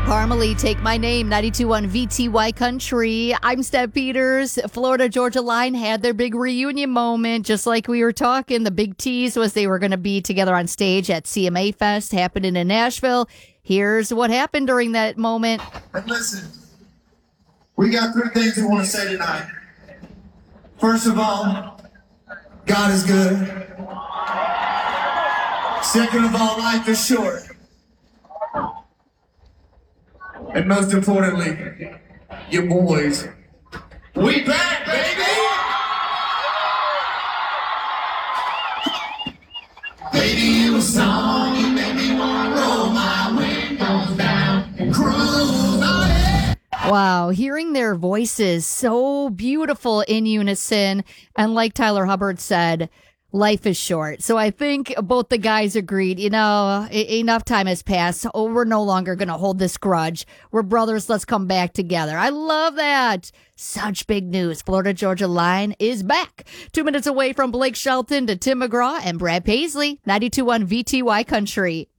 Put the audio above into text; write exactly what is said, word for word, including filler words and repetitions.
Parmalee, Take My Name, ninety-two point one V T Y Country. I'm Steph Peters. Florida Georgia Line had their big reunion moment, just like we were talking. The big tease was they were going to be together on stage at C M A Fest, happening in Nashville. Here's what happened during that moment. And listen, we got three things we want to say tonight. First of all, God is good. Second of all, life is short. And most importantly, your boys. We back, baby! Baby, you a song, you make me wanna roll my windows down and cruise on it. Wow, hearing their voices so beautiful in unison. And like Tyler Hubbard said, life is short. So I think both the guys agreed, you know, e- enough time has passed. Oh, we're no longer going to hold this grudge. We're brothers. Let's come back together. I love that. Such big news. Florida Georgia Line is back. Two minutes away from Blake Shelton to Tim McGraw and Brad Paisley. ninety-two point one V T Y Country.